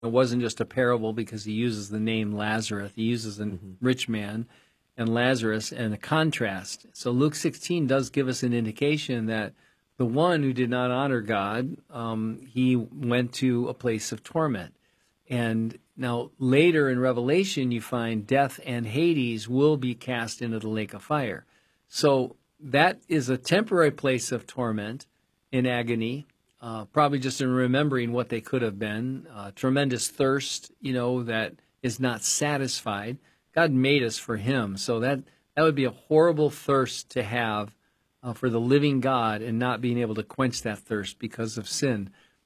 It wasn't just a parable because he uses the name Lazarus. He uses a rich man and Lazarus and a contrast. So Luke 16 does give us an indication that the one who did not honor God, he went to a place of torment. And now later in Revelation, you find death and Hades will be cast into the lake of fire. So that is a temporary place of torment in agony, probably just in remembering what they could have been. Tremendous thirst, that is not satisfied. God made us for him. So that would be a horrible thirst to have for the living God and not being able to quench that thirst because of sin.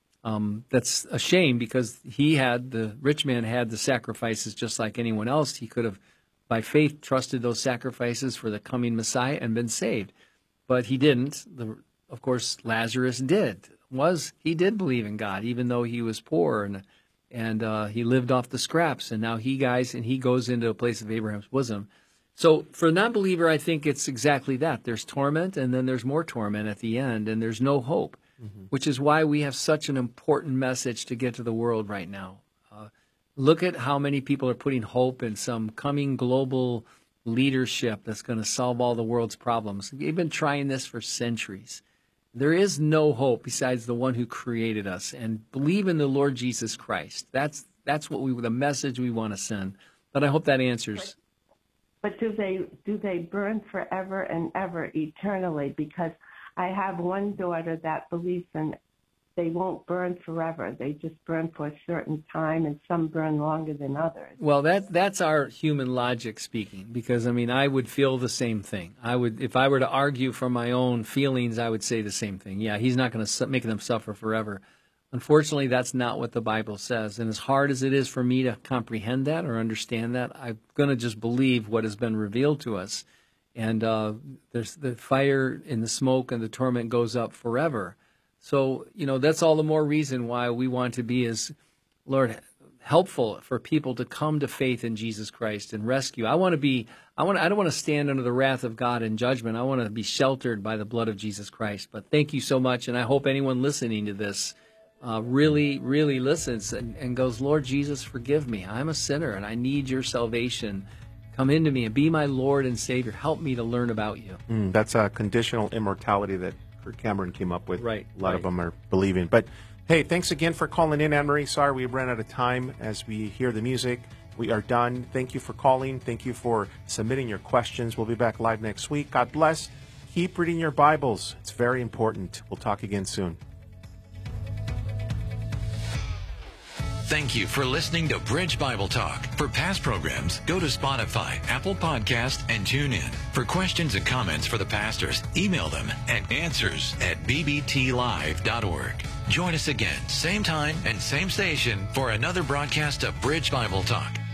That's a shame because the rich man had the sacrifices just like anyone else. He could have, by faith, trusted those sacrifices for the coming Messiah and been saved. But he didn't. Of course, Lazarus did. He did believe in God, even though he was poor and he lived off the scraps. And now he goes into a place of Abraham's bosom. So for a non-believer, I think it's exactly that. There's torment, and then there's more torment at the end, and there's no hope, which is why we have such an important message to get to the world right now. Look at how many people are putting hope in some coming global leadership that's going to solve all the world's problems. They've been trying this for centuries. There is no hope besides the one who created us, and believe in the Lord Jesus Christ. That's the message we want to send. But I hope that answers. But do they burn forever and ever, eternally? Because I have one daughter that believes they won't burn forever. They just burn for a certain time, and some burn longer than others. Well, that's our human logic speaking, because, I would feel the same thing. If I were to argue from my own feelings, I would say the same thing. Yeah, he's not going to make them suffer forever. Unfortunately, that's not what the Bible says. And as hard as it is for me to comprehend that or understand that, I'm going to just believe what has been revealed to us. And there's the fire and the smoke and the torment goes up forever. So, that's all the more reason why we want to be Lord, helpful for people to come to faith in Jesus Christ and rescue. I don't want to stand under the wrath of God in judgment. I want to be sheltered by the blood of Jesus Christ. But thank you so much. And I hope anyone listening to this really, really listens and goes, Lord Jesus, forgive me. I'm a sinner and I need your salvation. Come into me and be my Lord and Savior. Help me to learn about you. That's a conditional immortality that Kirk Cameron came up with. Right. A lot of them are believing. But, hey, thanks again for calling in, Anne-Marie. Sorry we ran out of time as we hear the music. We are done. Thank you for calling. Thank you for submitting your questions. We'll be back live next week. God bless. Keep reading your Bibles. It's very important. We'll talk again soon. Thank you for listening to Bridge Bible Talk. For past programs, go to Spotify, Apple Podcast, and TuneIn. For questions and comments for the pastors, email them at answers@bbtlive.org. Join us again, same time and same station, for another broadcast of Bridge Bible Talk.